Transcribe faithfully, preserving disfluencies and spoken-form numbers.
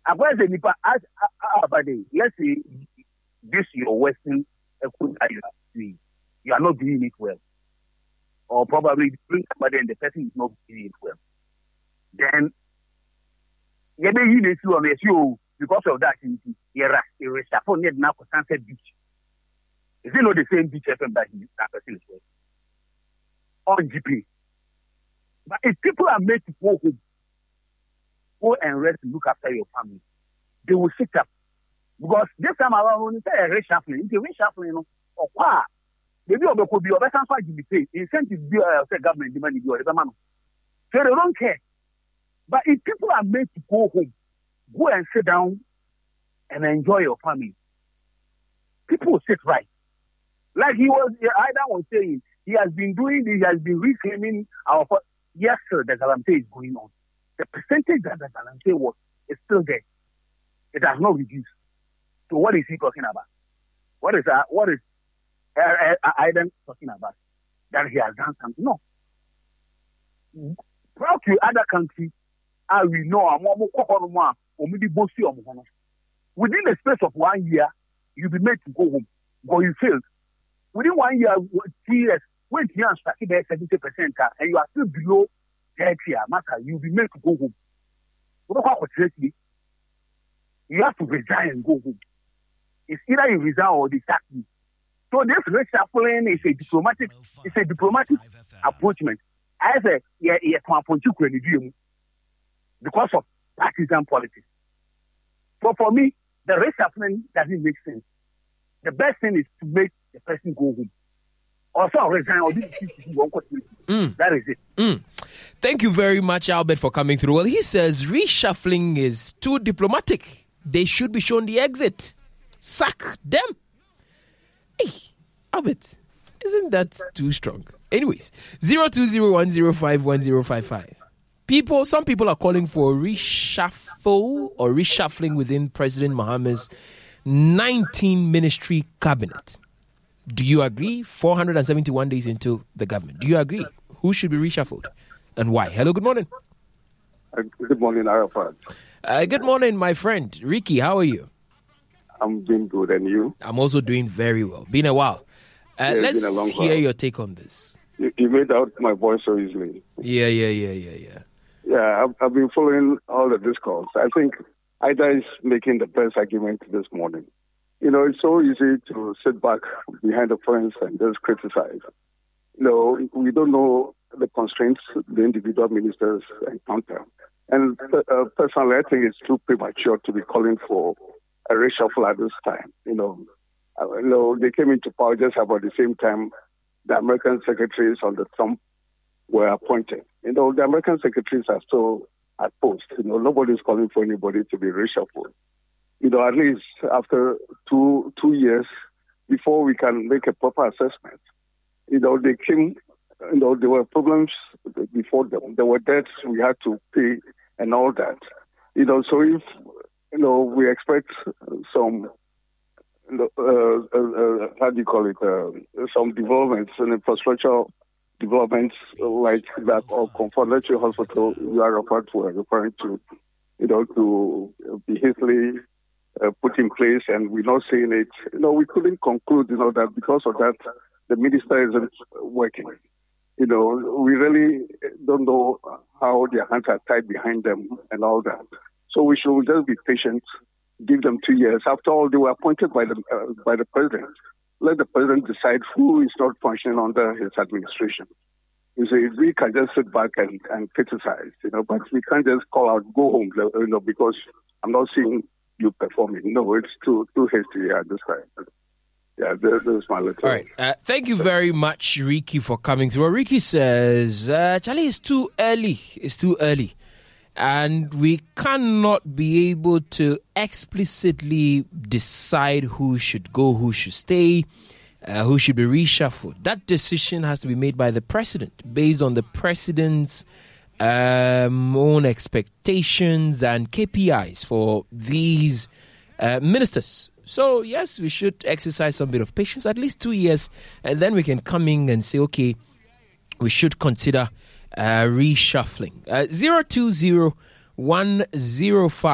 Let's say this your Western equity that you are doing, you are not doing it well, or probably doing somebody and the person is not doing it well. Then, you may need to on you because of that. You're a reshuffle need now for Sunset Beach. Is it not the same beach F M that that person is with? On G P. But if people are made to go home, go and rest and look after your family, they will sit up. Because this time around, when you say a reshuffling, it's a reshuffling, you know, or what? Maybe you could be over transfer G B P, incentive be uh, government demand you or the man. So they don't care. But if people are made to go home, go and sit down and enjoy your family, people will sit right. Like he was, Ida was saying, he has been doing this, he has been reclaiming our. Yes, sir, the Galamsey is going on. The percentage that the Galamsey was is still there. It has not reduced. So what is he talking about? What is uh, what is uh, uh, Ida talking about? That he has done something? No. Proud to other countries, I will know within the space of one year, you'll be made to go home. But you failed. Within one year, three years, when you are starting there seventy percent and you are still below thirty, you'll be made to go home. You have to resign and go home. It's either you resign or they sack you. So this reshuffling is a diplomatic, it's a diplomatic approachment. I say, yeah, yeah, because of partisan politics. So for me, the reshuffling doesn't make sense. The best thing is to make the person go home. Also resign or this mm. That is it. Mm. Thank you very much, Albert, for coming through. Well, he says reshuffling is too diplomatic. They should be shown the exit. Sack them. Hey, Albert, isn't that too strong? Anyways, zero two zero one zero five one zero five five. People, some people are calling for a reshuffle or reshuffling within President Mahama's nineteen ministry cabinet. Do you agree? four hundred seventy-one days into the government. Do you agree? Who should be reshuffled and why? Hello, good morning. Uh, good morning, Arafat. Uh, good morning, my friend. Ricky, how are you? I'm doing good, and you? I'm also doing very well. Been a while. Uh, yeah, let's been a long hear while. your take on this. You, you made out my voice so easily. Yeah, yeah, yeah, yeah, yeah. Yeah, I've, I've been following all the discourse. I think Ida is making the best argument this morning. You know, it's so easy to sit back behind the fence and just criticize. You know, we don't know the constraints the individual ministers encounter. And uh, personally, I think it's too premature to be calling for a reshuffle at this time. You know, uh, you know, they came into power just about the same time the American secretaries on the Trump were appointed. You know, the American secretaries are still at post. You know, nobody's calling for anybody to be reshuffled. You know, at least after two two years before we can make a proper assessment. You know, they came, you know, there were problems before them. There were debts we had to pay and all that. You know, so if, you know, we expect some, you know, uh, uh, uh, how do you call it, uh, some developments and infrastructure developments like that or confirmatory hospital you are referred to, referring to, you know, to be hastily uh, put in place and we're not seeing it. You know, we couldn't conclude, you know, that because of that, the minister isn't working. You know, we really don't know how their hands are tied behind them and all that. So we should just be patient, give them two years. After all, they were appointed by the uh, by the president. Let the president decide who is not functioning under his administration. You see, we can just sit back and, and criticize, you know, but we can't just call out, go home, you know, because I'm not seeing you performing. No, it's too too hasty at this time. Yeah, there's my little. All right. Uh, thank you very much, Ricky, for coming through. Ricky says, uh, Charlie, it's too early. It's too early. And we cannot be able to explicitly decide who should go, who should stay, uh, who should be reshuffled. That decision has to be made by the president based on the president's um, own expectations and K P Is for these uh, ministers. So, yes, we should exercise some bit of patience, at least two years, and then we can come in and say, okay, we should consider uh, reshuffling. Uh, zero two zero one zero five